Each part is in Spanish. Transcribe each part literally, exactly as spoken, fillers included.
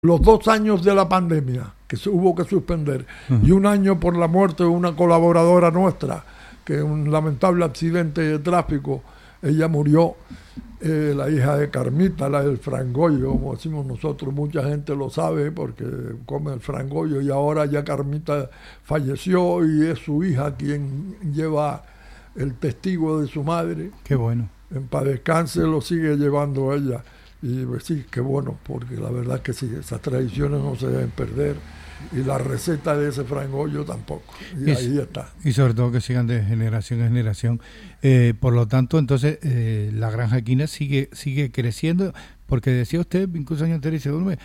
los dos años de la pandemia, que se hubo que suspender, uh-huh. y un año por la muerte de una colaboradora nuestra, que en un lamentable accidente de tráfico, ella murió, eh, la hija de Carmita, la del frangollo, como decimos nosotros, mucha gente lo sabe porque come el frangollo, y ahora ya Carmita falleció y es su hija quien lleva el testigo de su madre. Qué bueno. En paz descanse lo sigue llevando ella. Y pues sí, qué bueno, porque la verdad es que sí, esas tradiciones no se deben perder, y la receta de ese frangollo tampoco, y, y ahí está. Y sobre todo que sigan de generación en generación. Eh, por lo tanto, entonces, eh, la granja equina sigue sigue creciendo, porque decía usted, incluso años anteriores,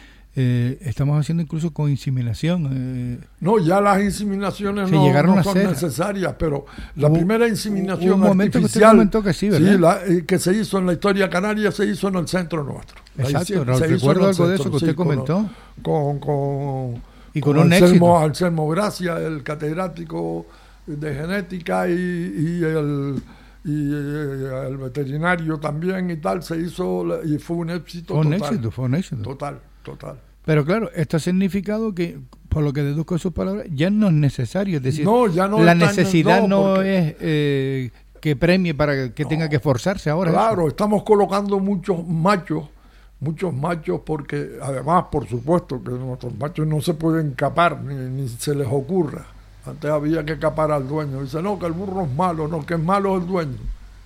eh, estamos haciendo incluso con inseminación. Eh, no, ya las inseminaciones no, no son necesarias, pero la hubo, primera inseminación un artificial que, que, sí, sí, la, que se hizo en la historia canaria se hizo en el centro nuestro. Exacto, no, se recuerdo algo de eso que usted sí, comentó. Con, con, y con, con un Anselmo, éxito. Anselmo Gracia, el catedrático de genética, y, y el... y el veterinario también y tal, se hizo y fue un éxito fue un total. éxito, fue un éxito. Total, total. Pero claro, esto ha significado que, por lo que deduzco de sus palabras, ya no es necesario, es decir, no, ya no la está, necesidad no, no porque, es eh, que premie para que no, tenga que esforzarse ahora. Claro, eso. Estamos colocando muchos machos, muchos machos, porque además, por supuesto, que nuestros machos no se pueden capar, ni, ni se les ocurra. Antes había que capar al dueño. Dice, no, que el burro es malo, no, que es malo el dueño.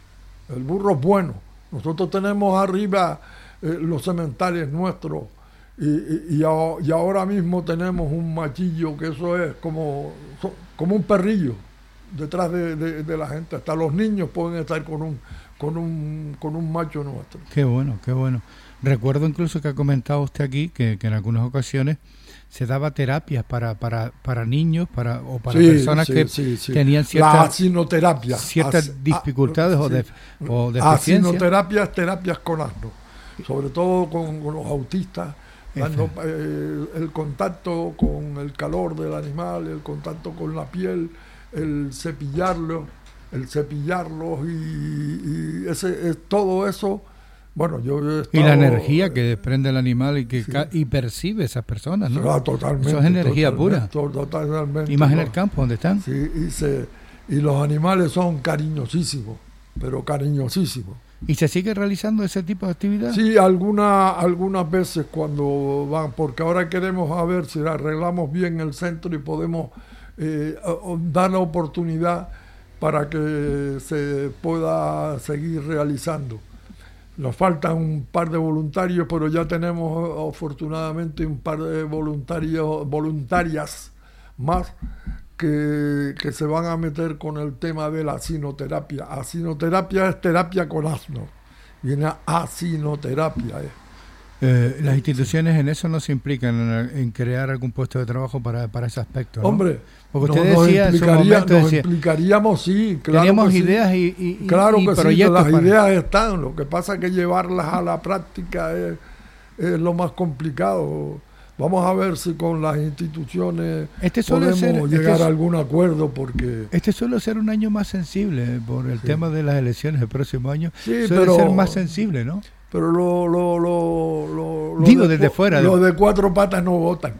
El burro es bueno. Nosotros tenemos arriba eh, los sementales nuestros, y, y, y, a, y ahora mismo tenemos un machillo que eso es como, so, como un perrillo detrás de, de, de la gente. Hasta los niños pueden estar con un, con un, con un macho nuestro. Qué bueno, qué bueno. Recuerdo incluso que ha comentado usted aquí que, que en algunas ocasiones se daba terapias para para para niños para o para sí, personas sí, que sí, sí. tenían ciertas la asinoterapia ciertas As, dificultades a, o, de, sí. o deficiencias. Asinoterapias, terapias con asno, sobre todo con, con los autistas, dando eh, el contacto con el calor del animal, el contacto con la piel, el cepillarlo, el cepillarlos y, y ese, todo eso. Bueno, yo he estado, y la energía que desprende el animal y que sí. ca- y percibe esas personas, ¿no? Ah, totalmente. Eso es energía totalmente, pura. Totalmente. Y más en el campo, donde están. Sí, y, se, y los animales son cariñosísimos, pero cariñosísimos. ¿Y se sigue realizando ese tipo de actividad? Sí, alguna, algunas veces cuando van, porque ahora queremos a ver si arreglamos bien el centro y podemos eh, dar la oportunidad para que se pueda seguir realizando. Nos faltan un par de voluntarios, pero ya tenemos afortunadamente un par de voluntarios, voluntarias más que, que se van a meter con el tema de la asinoterapia. Asinoterapia es terapia con asno. Viene a asinoterapia. Eh. Eh, las instituciones en eso no se implican en, en crear algún puesto de trabajo para, para ese aspecto, ¿no? Hombre, porque usted no, decía nos, en su momento, nos decía, implicaríamos, sí, claro. Teníamos que ideas sí. y, y, claro y que proyectos. Sí, que las para... ideas están, lo que pasa es que llevarlas a la práctica es, es lo más complicado. Vamos a ver si con las instituciones este podemos ser, llegar este, a algún acuerdo, porque... Este suele ser un año más sensible por el sí. tema de las elecciones del próximo año. Sí, suele pero, ser más sensible, ¿no? Pero lo... lo, lo, lo, lo Digo, de, desde fuera. Los de cuatro patas no votan.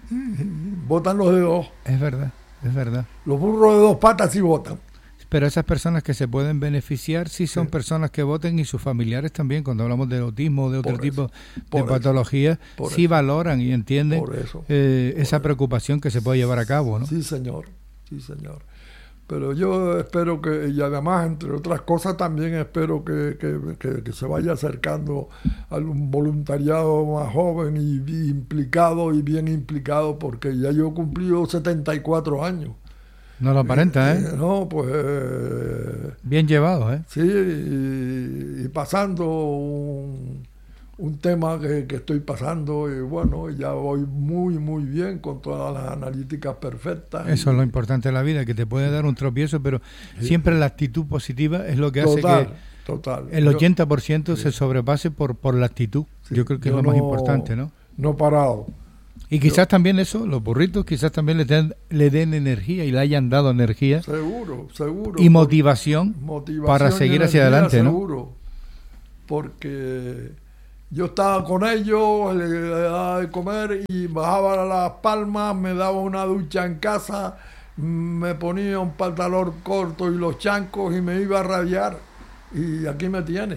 Votan los de dos. Es verdad, es verdad. Los burros de dos patas sí votan. Pero esas personas que se pueden beneficiar sí son sí. personas que voten, y sus familiares también, cuando hablamos de autismo o de otro por tipo eso, de patologías, sí eso. valoran y entienden eso, eh, esa eso. preocupación que se puede llevar a cabo, ¿no? Sí, señor, sí, señor. Pero yo espero que, y además, entre otras cosas, también espero que, que, que, que se vaya acercando a un voluntariado más joven y, y implicado y bien implicado, porque ya yo he cumplido setenta y cuatro años. No lo aparenta, ¿eh? eh no, pues... Eh, bien llevado, ¿eh? Sí, y, y pasando un, un tema que, que estoy pasando, y bueno, ya voy muy, muy bien con todas las analíticas perfectas. Eso y, es lo importante de la vida, que te puede dar un tropiezo, pero sí. siempre la actitud positiva es lo que total, hace que total. el ochenta por ciento sí. se sobrepase por, por la actitud. Sí. Yo creo que yo es lo no, más importante, ¿no? No parado. Y quizás Yo, también eso, los burritos, quizás también le den, le den energía y le hayan dado energía. Seguro, seguro. Y motivación, motivación para seguir y hacia energía, adelante, ¿no? Seguro, porque Yo estaba con ellos, le daba de comer y bajaba las palmas, me daba una ducha en casa, me ponía un pantalón corto y los chancos y me iba a radiar. Y aquí me tiene.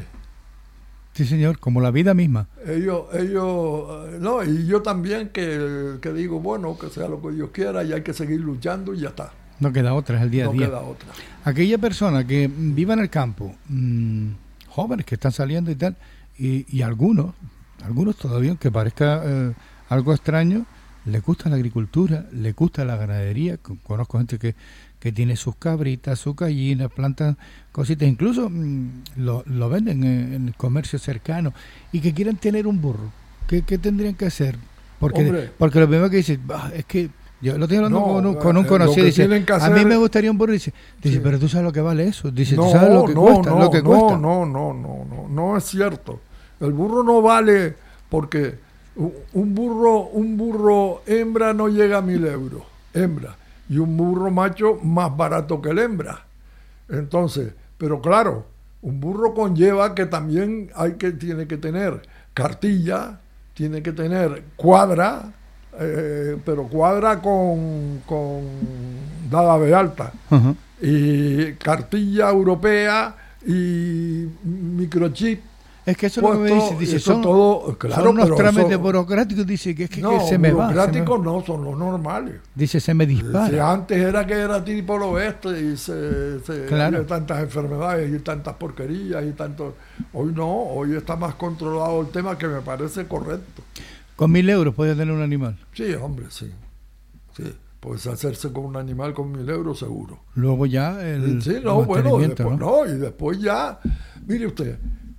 Sí, señor, como la vida misma. Ellos, ellos, no, y yo también que, que digo, bueno, que sea lo que Dios quiera y hay que seguir luchando y ya está. No queda otra, es el día a día. No queda otra. Aquella persona que viva en el campo, mmm, jóvenes que están saliendo y tal, y, y algunos, algunos todavía, aunque parezca eh, algo extraño, les gusta la agricultura, les gusta la ganadería. Conozco gente que, que tiene sus cabritas, sus gallinas, plantan cositas, incluso mmm, lo, lo venden en, en el comercio cercano, y que quieren tener un burro. ¿Qué, qué tendrían que hacer? Porque, porque lo primero que dicen, ah, es que yo lo estoy hablando no, con, un, con un conocido, dice, a mí me gustaría un burro, dice, dice sí. Pero tú sabes lo que vale eso, dice, no, tú sabes lo que no, cuesta, no, lo que no, cuesta. No, no, no, no, no es cierto. El burro no vale porque un burro, un burro hembra no llega a mil euros, hembra, y un burro macho más barato que el hembra. Entonces, pero claro, un burro conlleva que también hay que, tiene que tener cartilla, tiene que tener cuadra, Eh, pero cuadra con, con dada de alta, uh-huh. y cartilla europea y microchip. Es que eso es lo que me dice, dice son, todo, claro, son unos trámites burocráticos, dice que es que, no, que se me va. Burocráticos no, son los normales. Dice, se me dispara. Si antes era que era tipo lo oeste y se, se claro. había tantas enfermedades y tantas porquerías y tanto. Hoy no, hoy está más controlado el tema, que me parece correcto. ¿Con mil euros puede tener un animal? Sí, hombre, sí. Sí, puedes hacerse con un animal con mil euros seguro. Luego ya el sí, no, bueno, después, ¿no? no, y después ya, mire usted,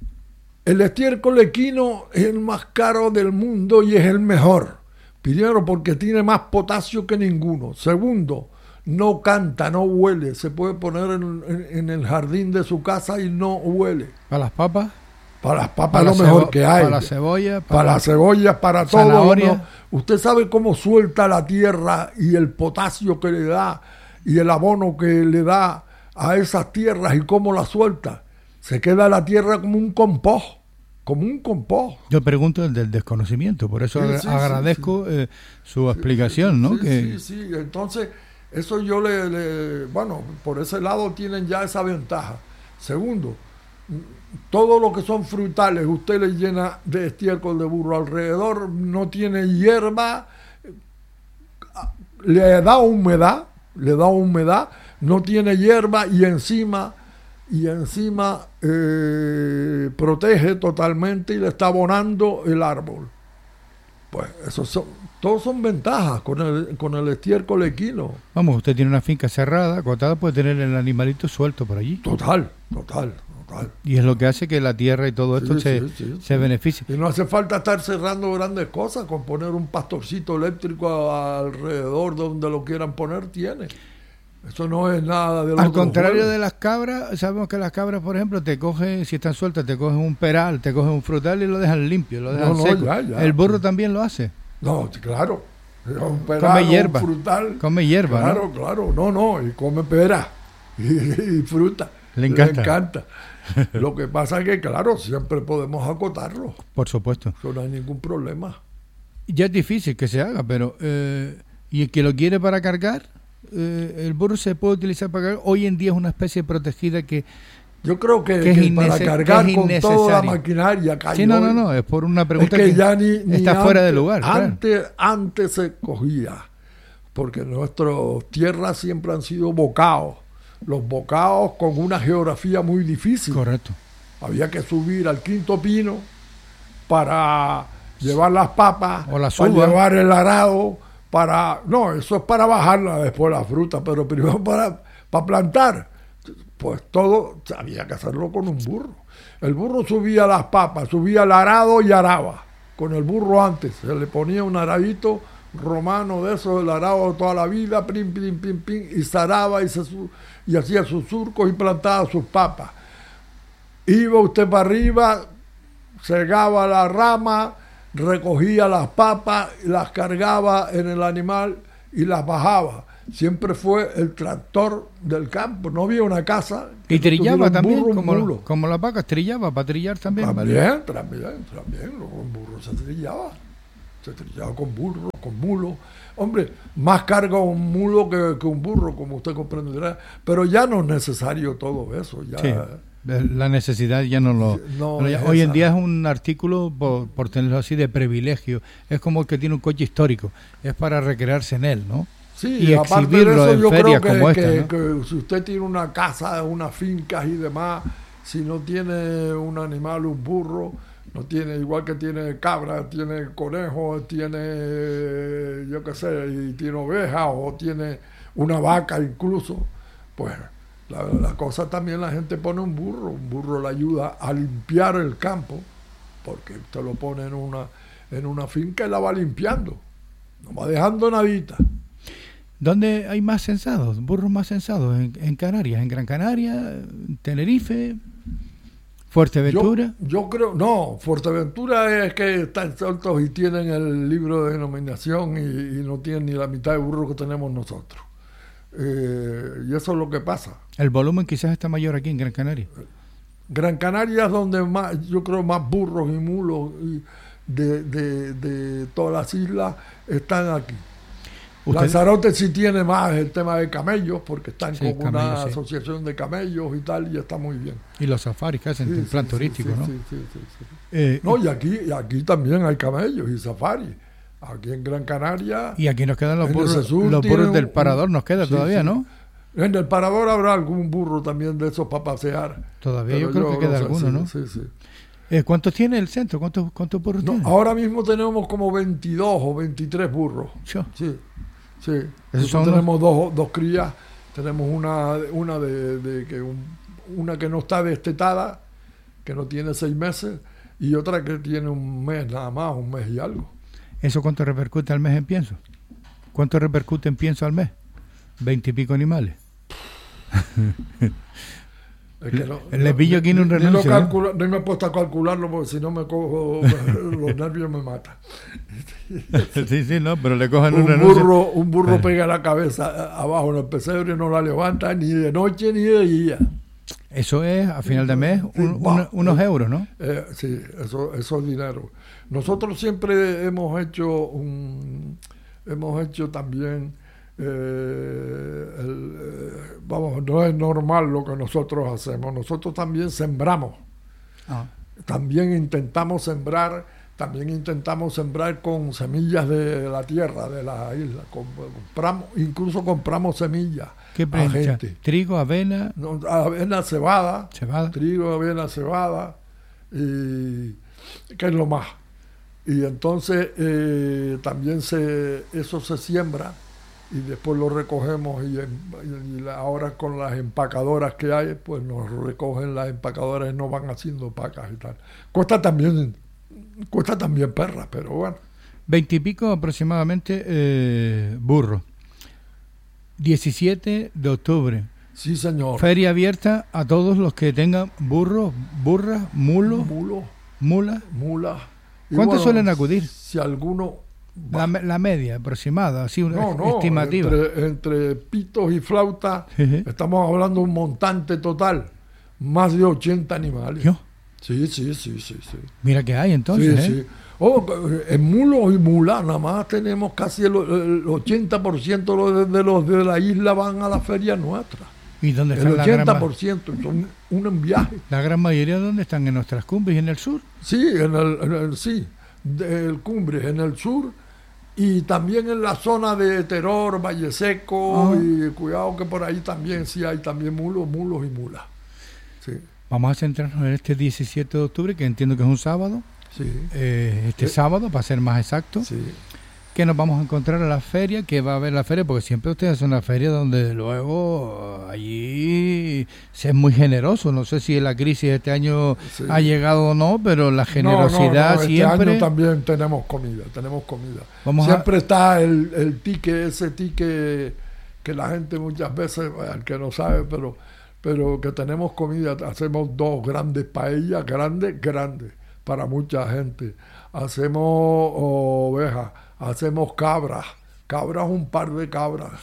el estiércol equino es el más caro del mundo y es el mejor. Primero, porque tiene más potasio que ninguno. Segundo, no canta, no huele. Se puede poner en, en, en el jardín de su casa y no huele. ¿Para las papas? Para las papas es lo mejor que hay. Para la cebolla. Para, para la cebolla, para todo. ¿No? Usted sabe cómo suelta la tierra y el potasio que le da y el abono que le da a esas tierras y cómo la suelta. Se queda la tierra como un compost, como un compost. Yo pregunto del desconocimiento, por eso sí, sí, agradezco sí, sí. Eh, su explicación, ¿no? Sí, que... sí, sí. Entonces, eso yo le, le... Bueno, por ese lado tienen ya esa ventaja. Segundo, todo lo que son frutales, usted le llena de estiércol de burro alrededor, no tiene hierba, le da humedad, le da humedad, no tiene hierba y encima, y encima eh, protege totalmente y le está abonando el árbol. Pues eso son, todos son ventajas con el, con el estiércol equino. Vamos, usted tiene una finca cerrada, acotada, puede tener el animalito suelto por allí. Total, total. Y es lo que hace que la tierra y todo esto sí, se, sí, sí, se sí. beneficie. Y no hace falta estar cerrando grandes cosas, con poner un pastorcito eléctrico a, alrededor donde lo quieran poner, tiene. Eso no es nada de lo Al contrario juego. de las cabras, sabemos que las cabras, por ejemplo, te cogen, si están sueltas, te cogen un peral, te cogen un frutal y lo dejan limpio, lo dejan no, no, seco. Ya, ya. ¿El burro también lo hace? No, claro. Un peral, come hierba. Un frutal. Come hierba, Claro, ¿no? claro. No, no, y come pera y, y fruta. Le encanta. Le encanta. Lo que pasa es que, claro, siempre podemos acotarlo. Por supuesto. Eso no hay ningún problema. Ya es difícil que se haga, pero... Eh, ¿y el que lo quiere para cargar? Eh, ¿El burro se puede utilizar para cargar? Hoy en día es una especie protegida que... Yo creo que, que, que innece- para cargar que con toda la maquinaria... Sí, no, no, no, es por una pregunta es que, que ya ni, ni está antes, fuera de lugar. Antes, claro. antes se cogía, porque nuestras tierras siempre han sido bocados. Los bocados con una geografía muy difícil. Correcto. Había que subir al quinto pino para llevar las papas, o la para llevar el arado, para... No, eso es para bajarla después la fruta, pero primero para, para plantar. Pues todo había que hacerlo con un burro. El burro subía las papas, subía el arado y araba. Con el burro antes se le ponía un aradito romano de eso, el arado de toda la vida, pim, pim, pim, pim, y se araba y, se, y hacía sus surcos y plantaba sus papas. Iba usted para arriba, segaba la rama, recogía las papas, las cargaba en el animal y las bajaba. siempre fue el tractor del campo. No había una casa. Y trillaba también, burro, como, mulo. como las vacas, trillaba para trillar también. También, ¿vale? también, también, con burro se trillaba. Se trillaba con burro, con mulo. Hombre, más carga un mulo que, que un burro, como usted comprenderá. Pero ya no es necesario todo eso. Ya, sí, la necesidad ya no lo... no ya, es hoy esa. en día es un artículo, por, por tenerlo así, de privilegio. Es como el que tiene un coche histórico. Es para recrearse en él, ¿no? Sí, y aparte de exhibirlo eso, en yo ferias creo que, como que, esta, ¿no? que si usted tiene una casa, unas fincas y demás, si no tiene un animal, un burro, no tiene, igual que tiene cabra, tiene conejo, tiene, yo qué sé, y tiene ovejas o tiene una vaca incluso, pues la, la cosa también la gente pone un burro, un burro le ayuda a limpiar el campo, porque usted lo pone en una, en una finca y la va limpiando, no va dejando nadita. ¿Dónde hay más censados, burros más censados? ¿En, en Canarias? ¿En Gran Canaria? ¿En Tenerife? ¿Fuerteventura? Yo, yo creo, no, Fuerteventura es que están sueltos y tienen el libro de denominación y, y no tienen ni la mitad de burros que tenemos nosotros. Eh, y eso es lo que pasa. El volumen quizás está mayor aquí en Gran Canaria. Gran Canaria es donde más, yo creo, más burros y mulos y de, de, de todas las islas están aquí. ¿Usted? Lanzarote sí tiene más el tema de camellos, porque están Sí, con camellos, una sí. asociación de camellos y tal, y está muy bien. Y los safaris que hacen Sí, en plan sí, turístico, sí, ¿no? sí, sí, sí, sí. Eh, No, y aquí, y aquí también hay camellos y safari. Aquí en Gran Canaria. y aquí nos quedan los en burros, ese sur los burros tienen del un- Parador, nos queda sí, todavía, sí. ¿no? En el Parador habrá algún burro también de esos para pasear. Todavía Pero yo creo que queda sé, alguno, sí, ¿no? Sí, sí. Eh, ¿Cuántos tiene el centro? ¿Cuántos, cuántos burros No, tiene? ahora mismo tenemos como veintidós o veintitrés burros. Yo. Sí, sí. Esos Nosotros son tenemos dos, dos crías. Tenemos una, una de, de que un- una que no está destetada, que no tiene seis meses, y otra que tiene un mes nada más, un mes y algo. ¿Eso cuánto repercute al mes en pienso? ¿Cuánto repercute en pienso al mes? Veinte y pico animales. Es que no, Le- le pillo aquí en un ni- ni lo renuncio, ¿eh? calcula- ni me he puesto a calcularlo porque si no me cojo los nervios me matan. Sí, sí, no, pero le cogen un, Un renuncio. burro, un burro Eh. pega la cabeza abajo en el pesebre y no la levanta ni de noche ni de día. Eso es, a final de mes, un- Sí, un- va. unos euros, ¿no? Eh, sí, eso, eso es dinero. Nosotros siempre hemos hecho un, hemos hecho también eh, el, eh, vamos, no es normal lo que nosotros hacemos. Nosotros también sembramos. Ah. También intentamos sembrar, también intentamos sembrar con semillas de la tierra, de la isla. Com- Compramos, incluso compramos semillas ¿Qué a prensa? gente. Trigo, avena, No, avena, cebada, cebada. trigo, avena, cebada, y que es lo más. Y entonces eh, también se, eso se siembra y después lo recogemos y, en- y la- ahora con las empacadoras que hay, pues nos recogen las empacadoras y nos van haciendo pacas y tal. Cuesta también, cuesta también perra, pero bueno. Veintipico aproximadamente eh, burros. diecisiete de octubre. Sí, señor. Feria abierta a todos los que tengan burros, burras, mulos, Mulo, mulas. mula. Y ¿Cuántos bueno, suelen acudir? Si alguno... La, me- la media aproximada, así una No, no, estimativa. entre, entre pitos y flautas estamos hablando de un montante total, más de ochenta animales. Yo, Sí, sí, sí, sí, sí. mira que hay entonces, sí, ¿eh? sí. Oh, en mulos y mulas nada más tenemos casi el, el ochenta por ciento de, de los de la isla van a la feria nuestra. ¿Y dónde El están la gran, ochenta ma- por ciento son un en viaje. la gran mayoría? ¿Dónde están? En nuestras cumbres y en el sur. Sí, en el, en el- sí, del Cumbres, en el sur, y también en la zona de Teror, Valle Seco, Ah. y cuidado que por ahí también sí hay también mulos, mulos y mulas. Sí, Vamos a centrarnos en este diecisiete de octubre, que entiendo que es un sábado. sí, Eh, este Eh. sábado, para ser más exacto, sí. que nos vamos a encontrar a la feria, que va a haber la feria, porque siempre ustedes hacen una feria donde luego allí se es muy generoso. No sé si la crisis este año Sí. ha llegado o no, pero la generosidad No, no, no, este siempre... año también tenemos comida, tenemos comida. Vamos a- Siempre está el, el tique, ese tique que la gente muchas veces, el que no sabe, pero, pero que tenemos comida. Hacemos dos grandes paellas, grandes, grandes, para mucha gente. Hacemos ovejas, hacemos cabras, cabras, un par de cabras.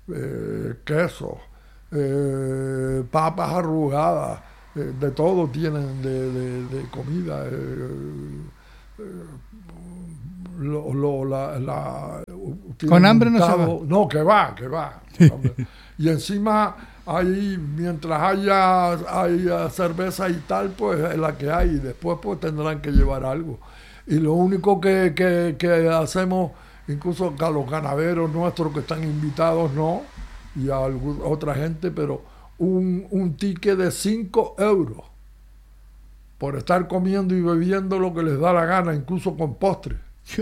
eh, quesos, eh, papas arrugadas, eh, de todo tienen de, de, de comida. Eh, eh, lo, lo, la, la, Con hambre no se va. No, que va, que va. Y encima, ahí, mientras haya, haya cerveza y tal, pues es la que hay. Y después pues tendrán que llevar algo. Y lo único que, que, que hacemos, incluso a los ganaderos nuestros que están invitados, no, y a alguna, otra gente, pero un, un ticket de cinco euros por estar comiendo y bebiendo lo que les da la gana, incluso con postre.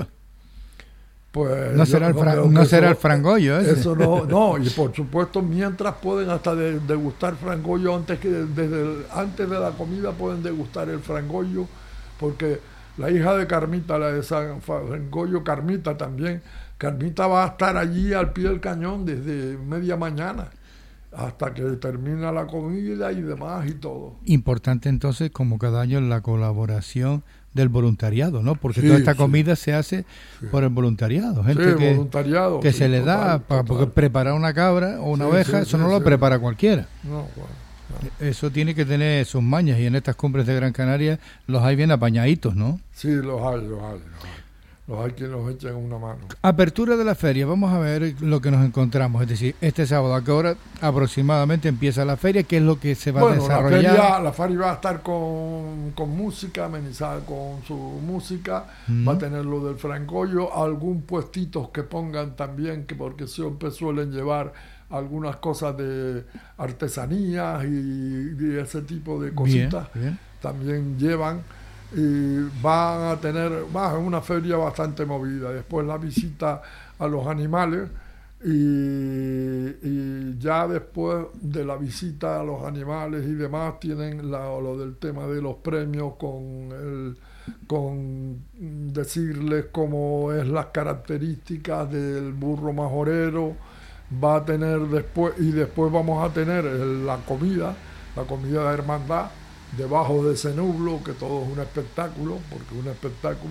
Pues no será, el, no fra no será eso, el frangollo ese. Eso no, no, y por supuesto mientras pueden hasta de, degustar frangollo antes que desde el, antes de la comida pueden degustar el frangollo, porque la hija de Carmita, la de San Frangollo, Carmita también, Carmita va a estar allí al pie del cañón desde media mañana hasta que termina la comida y demás y todo. Importante entonces, como cada año, la colaboración del voluntariado, ¿no? Porque sí, toda esta sí. comida se hace sí. por el voluntariado. Gente sí, que, voluntariado, que sí, se le total, da, para, porque preparar una cabra o una sí, oveja, sí, eso sí, no lo sí. prepara cualquiera. No, bueno, no. Eso tiene que tener sus mañas, y en estas cumbres de Gran Canaria los hay bien apañaditos, ¿no? Sí, los hay, los hay, los hay. Los hay que nos echan una mano. Apertura de la feria, vamos a ver lo que nos encontramos, es decir, este sábado, ¿a qué hora aproximadamente empieza la feria? ¿Qué es lo que se va bueno, a desarrollar? La feria, la feria va a estar con, con música, amenizada con su música, mm. va a tener lo del frangollo, algún puestitos que pongan también, que porque siempre suelen llevar algunas cosas de artesanías y, y ese tipo de cositas, bien, bien. También llevan. Y van a tener va a una feria bastante movida, después la visita a los animales y, y ya después de la visita a los animales y demás tienen la, lo del tema de los premios con el, con decirles cómo es las características del burro majorero, va a tener después y después vamos a tener el, la comida la comida de hermandad debajo de ese nublo, que todo es un espectáculo, porque es un espectáculo,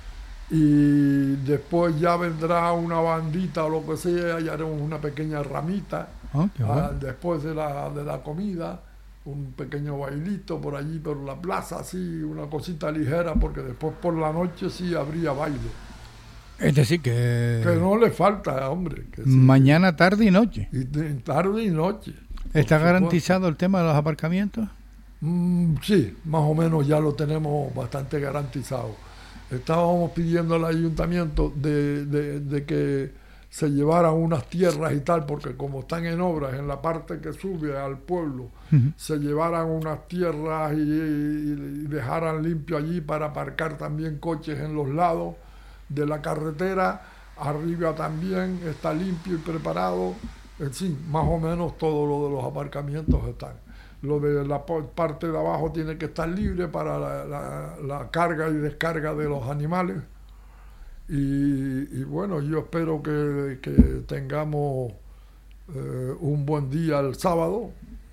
y después ya vendrá una bandita o lo que sea, y haremos una pequeña ramita, oh, bueno. ah, después de la, de la comida, un pequeño bailito por allí, por la plaza, así, una cosita ligera, porque después por la noche sí habría baile. Es decir, que... Que no le falta, hombre. Que sí. Mañana, tarde y noche. Y tarde y noche. ¿Está garantizado el tema de los aparcamientos? Mm, sí, más o menos ya lo tenemos bastante garantizado. Estábamos pidiendo al ayuntamiento de, de, de que se llevaran unas tierras y tal, porque como están en obras en la parte que sube al pueblo, uh-huh. se llevaran unas tierras y, y, y dejaran limpio allí para aparcar también coches en los lados de la carretera. Arriba también está limpio y preparado. En sí, más o menos todo lo de los aparcamientos están. Lo de la parte de abajo tiene que estar libre para la, la, la carga y descarga de los animales. Y, y bueno, yo espero que, que tengamos eh, un buen día el sábado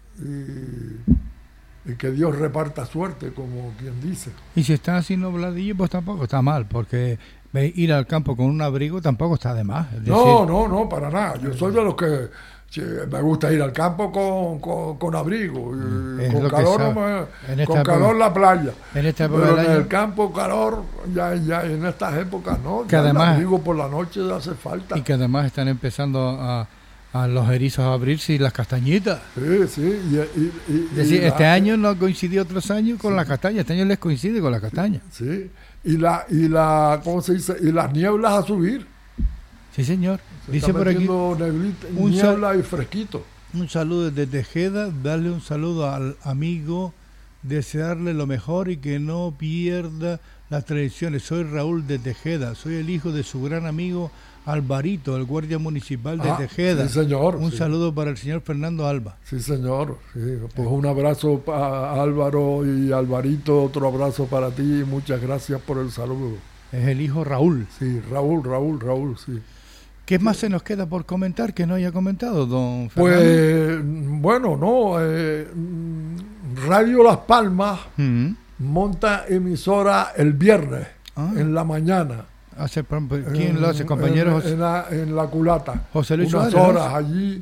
y, y que Dios reparta suerte, como quien dice. Y si está así nubladillo, pues tampoco está mal, porque ir al campo con un abrigo tampoco está de más. Es decir, no, no, no, para nada. Yo soy de los que sí, me gusta ir al campo con, con, con abrigo, y con calor, no me, con calor la playa, en esta pero en año, el campo calor, ya, ya en estas épocas no, que ya además, el abrigo por la noche hace falta. Y que además están empezando a, a los erizos a abrirse y las castañitas. Sí, sí. Y, y, y, es decir, y este la, año no coincidió otros años con sí. las castañas, este año les coincide con las castañas. Sí, y la, y la, ¿cómo se dice? Y las nieblas a subir. Sí, señor. Se Dice por aquí neblita, un niebla y fresquito. Un saludo desde Tejeda, darle un saludo al amigo, desearle lo mejor y que no pierda las tradiciones. Soy Raúl de Tejeda, soy el hijo de su gran amigo Alvarito, el guardia municipal de ah, Tejeda. Sí, señor. Un sí. saludo para el señor Fernando Alba. Sí, señor. Sí. Pues un abrazo para Álvaro y Alvarito, otro abrazo para ti y muchas gracias por el saludo. Es el hijo Raúl. Sí, Raúl, Raúl, Raúl, sí. ¿Qué más se nos queda por comentar que no haya comentado, don Fernando? Pues, bueno, no, eh, Radio Las Palmas uh-huh. monta emisora el viernes, ah. en la mañana. hace, ¿quién en, lo hace, compañeros? En, en, la, en la culata. José Luis Unas Suárez, horas allí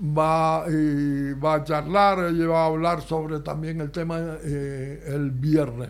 va, y va a charlar, y va a hablar sobre también el tema eh, el viernes.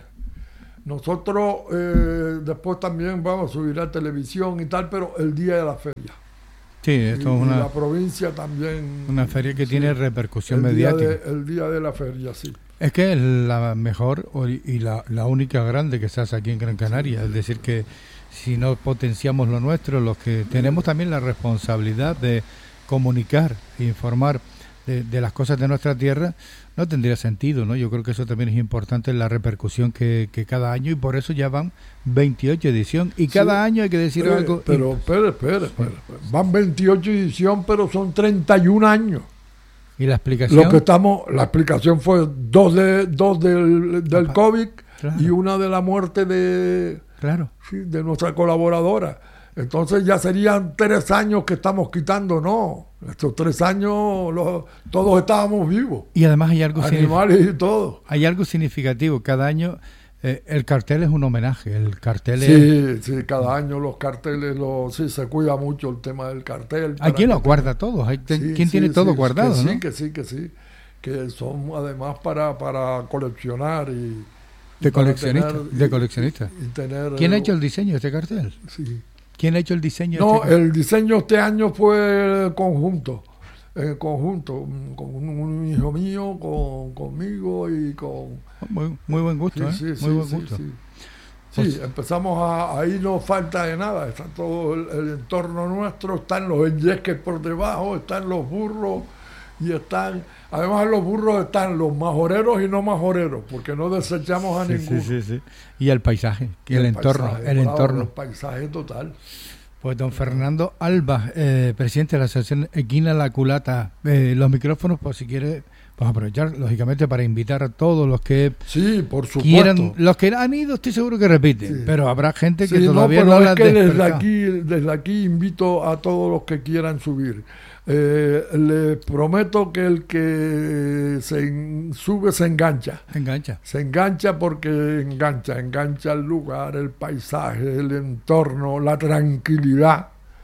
Nosotros eh, después también vamos a subir a televisión y tal, pero el día de la feria. Sí, esto y, es una, y la provincia también. Una feria que sí, tiene repercusión el mediática. Día de, el día de la feria, sí. Es que es la mejor y la, la única grande que se hace aquí en Gran Canaria. Sí. Es decir, que si no potenciamos lo nuestro, los que tenemos también la responsabilidad de comunicar e informar de, de las cosas de nuestra tierra, no tendría sentido, ¿no? Yo creo que eso también es importante, la repercusión que, que cada año, y por eso ya van veintiocho ediciones, y cada sí, año hay que decir pero, algo. Pero, espera, espera, espera, van veintiocho ediciones, pero son treinta y un años. ¿Y la explicación? Lo que estamos, la explicación fue dos, de, dos del, del Opa, COVID, claro, y una de la muerte de, claro, sí, de nuestra colaboradora. Entonces ya serían tres años que estamos quitando, no. Estos tres años los, todos estábamos vivos. Y además hay algo animales y todo. Hay algo significativo. Cada año eh, el cartel es un homenaje. El cartel sí, es... sí, cada año los carteles, los, sí, se cuida mucho el tema del cartel. Hay quien lo guarda todo. Hay, sí, ¿Quién sí, tiene sí, todo guardado? Que ¿no? Sí, que sí, que sí. Que son además para, para coleccionar y... De coleccionista. Tener, de coleccionista. Y, y tener, ¿Quién ha hecho el diseño de este cartel? Sí. ¿Quién ha hecho el diseño? No, este el diseño este año fue conjunto, eh, conjunto, con un, un hijo mío, con, conmigo y con... Muy, muy buen gusto, sí, ¿eh? Sí, muy sí, buen sí, gusto. Sí, sí. sí, empezamos a... Ahí no falta de nada, está todo el, el entorno nuestro, están los enyesques por debajo, están los burros y están... Además los burros están los majoreros y no majoreros, porque no desechamos a sí, ninguno. Sí, sí, sí. Y el paisaje, y el, el entorno, paisaje, el bravo, entorno. El paisaje total. Pues don Fernando Alba, eh, presidente de la Asociación Equina La Culata, eh, los micrófonos, pues si quiere, pues aprovechar, lógicamente, para invitar a todos los que sí, por supuesto. quieran, los que han ido, estoy seguro que repiten, sí, pero habrá gente que sí, todavía no, no, no las es que desde despertado. aquí, desde aquí invito a todos los que quieran subir. Eh, les prometo que el que se en, sube se engancha. Se engancha. Se engancha porque engancha, engancha el lugar, el paisaje, el entorno, la tranquilidad.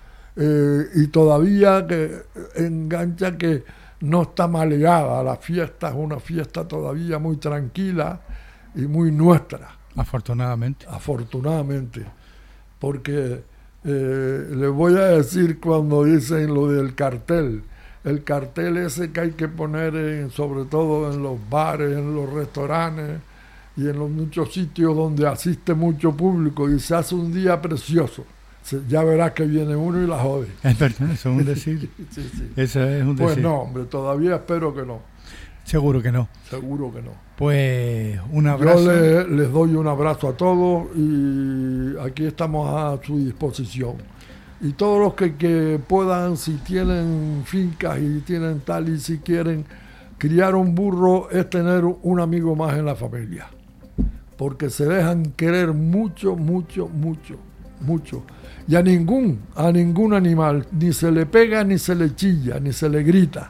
Eh, y todavía que engancha que no está maleada. La fiesta es una fiesta todavía muy tranquila y muy nuestra. Afortunadamente. Afortunadamente. Porque... Eh, les voy a decir cuando dicen lo del cartel, el cartel ese que hay que poner en, sobre todo en los bares, en los restaurantes y en los muchos sitios donde asiste mucho público y se hace un día precioso, se, ya verás que viene uno y la jode. Es verdad, eso es un decir. sí, sí. Eso es un decir. Pues no, hombre, todavía espero que no. Seguro que no. Seguro que no. Pues un abrazo. Yo le, les doy un abrazo a todos y aquí estamos a su disposición. Y todos los que, que puedan, si tienen fincas y tienen tal, y si quieren criar un burro, es tener un amigo más en la familia. Porque se dejan querer mucho, mucho, mucho, mucho. Y a ningún, a ningún animal, ni se le pega, ni se le chilla, ni se le grita.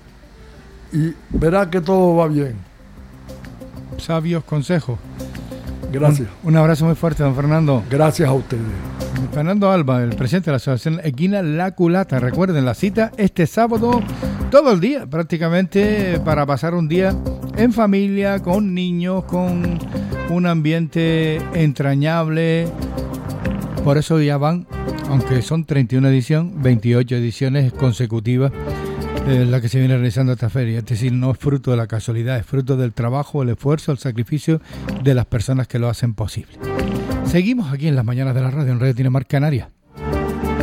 Y verá que todo va bien. Sabios consejos. Gracias. Un, un abrazo muy fuerte, don Fernando. Gracias a ustedes. Fernando Alba, el presidente de la Asociación Equina La Culata. Recuerden la cita este sábado, todo el día prácticamente, para pasar un día en familia, con niños, con un ambiente entrañable. Por eso ya van, aunque son treinta y una ediciones, veintiocho ediciones consecutivas. Eh, la que se viene realizando esta feria, es decir, no es fruto de la casualidad, es fruto del trabajo, el esfuerzo, el sacrificio de las personas que lo hacen posible. Seguimos aquí en las mañanas de la radio en Radio Dinamarca Canaria.